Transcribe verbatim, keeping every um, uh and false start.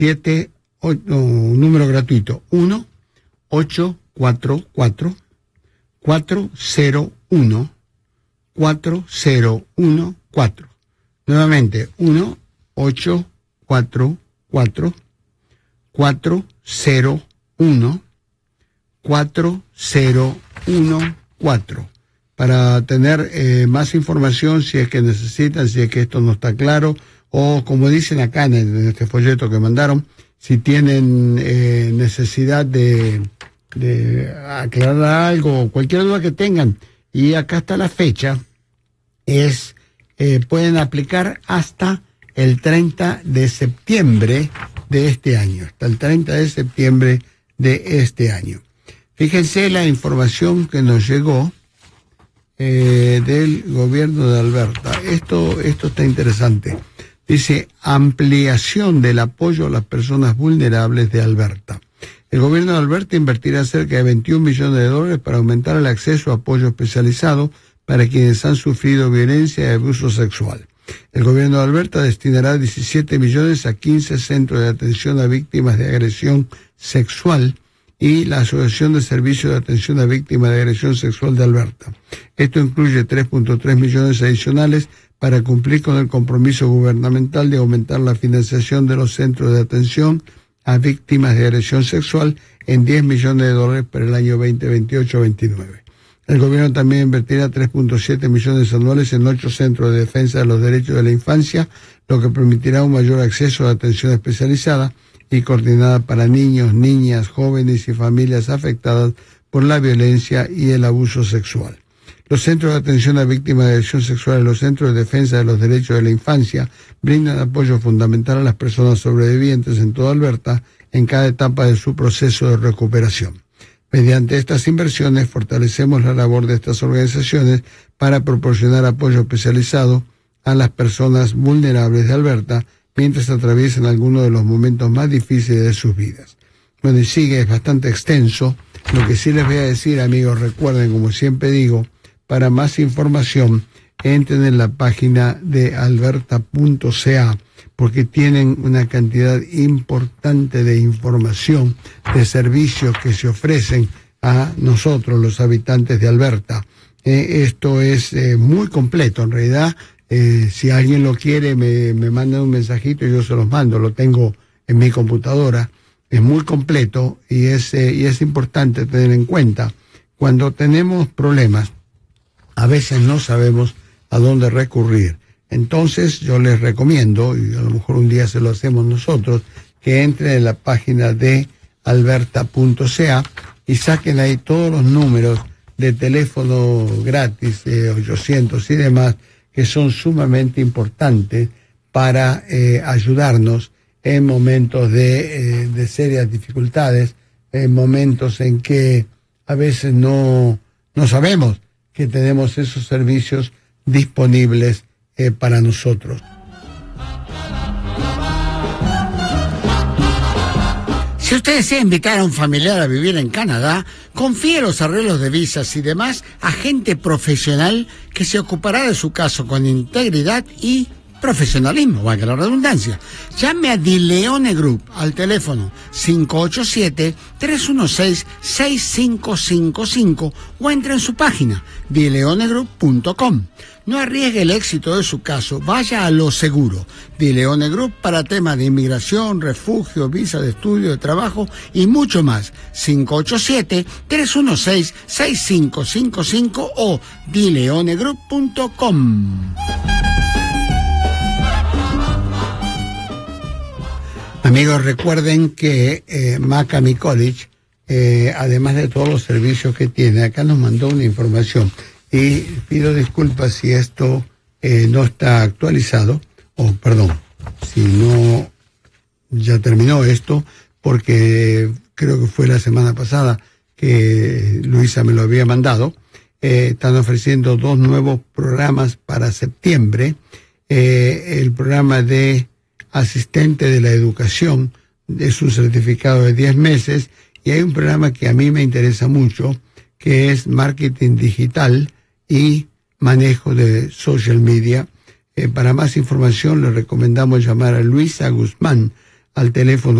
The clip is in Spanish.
siete, ocho, no, número gratuito, uno ocho cuatro cuatro cuatro cero uno cuatro cero uno cuatro. Nuevamente, uno ocho cuatro cuatro cuatro cero uno cuatro cero uno cuatro. Para tener eh, más información, si es que necesitan, si es que esto no está claro, o como dicen acá en, el, en este folleto que mandaron, si tienen eh, necesidad de, de aclarar algo, cualquier duda que tengan, y acá está la fecha, es eh, pueden aplicar hasta el treinta de septiembre de este año, hasta el treinta de septiembre de este año. Fíjense la información que nos llegó eh, del gobierno de Alberta. Esto, esto está interesante. Dice, ampliación del apoyo a las personas vulnerables de Alberta. El gobierno de Alberta invertirá cerca de veintiún millones de dólares para aumentar el acceso a apoyo especializado para quienes han sufrido violencia y abuso sexual. El gobierno de Alberta destinará diecisiete millones a quince centros de atención a víctimas de agresión sexual y la Asociación de Servicios de Atención a Víctimas de Agresión Sexual de Alberta. Esto incluye tres punto tres millones adicionales para cumplir con el compromiso gubernamental de aumentar la financiación de los centros de atención a víctimas de agresión sexual en diez millones de dólares para el año veinte veintiocho veintinueve. El gobierno también invertirá tres punto siete millones anuales en ocho centros de defensa de los derechos de la infancia, lo que permitirá un mayor acceso a atención especializada y coordinada para niños, niñas, jóvenes y familias afectadas por la violencia y el abuso sexual. Los centros de atención a víctimas de agresión sexual y los centros de defensa de los derechos de la infancia brindan apoyo fundamental a las personas sobrevivientes en toda Alberta en cada etapa de su proceso de recuperación. Mediante estas inversiones fortalecemos la labor de estas organizaciones para proporcionar apoyo especializado a las personas vulnerables de Alberta mientras atraviesan algunos de los momentos más difíciles de sus vidas. Bueno, y sigue, es bastante extenso. Lo que sí les voy a decir, amigos, recuerden, como siempre digo, para más información, entren en la página de alberta punto c a, porque tienen una cantidad importante de información, de servicios que se ofrecen a nosotros, los habitantes de Alberta. Eh, esto es eh, muy completo, en realidad. Eh, si alguien lo quiere, me, me manda un mensajito y yo se los mando, lo tengo en mi computadora. Es muy completo y es, eh, y es importante tener en cuenta. Cuando tenemos problemas, a veces no sabemos a dónde recurrir. Entonces yo les recomiendo, y a lo mejor un día se lo hacemos nosotros, que entren en la página de alberta punto c a y saquen ahí todos los números de teléfono gratis, eh, ochocientos y demás, que son sumamente importantes para eh, ayudarnos en momentos de, eh, de serias dificultades, en momentos en que a veces no, no sabemos que tenemos esos servicios disponibles eh, para nosotros. Si usted desea invitar a un familiar a vivir en Canadá, confíe los arreglos de visas y demás a gente profesional que se ocupará de su caso con integridad y profesionalismo, valga la redundancia. Llame a DiLeone Group al teléfono cinco ocho siete, tres uno seis, seis cinco cinco cinco o entre en su página di leone group punto com. No arriesgue el éxito de su caso, vaya a lo seguro. DiLeone Group para temas de inmigración, refugio, visa de estudio, de trabajo y mucho más. cinco ocho siete, tres uno seis, seis cinco cinco cinco o di leone group punto com. Amigos, recuerden que eh, Macami College, eh, además de todos los servicios que tiene, acá nos mandó una información y pido disculpas si esto eh, no está actualizado, o perdón, si no ya terminó esto, porque creo que fue la semana pasada que Luisa me lo había mandado. Eh, están ofreciendo dos nuevos programas para septiembre. Eh, el programa de asistente de la educación es un certificado de diez meses y hay un programa que a mí me interesa mucho que es marketing digital y manejo de social media. Eh, para más información le recomendamos llamar a Luisa Guzmán al teléfono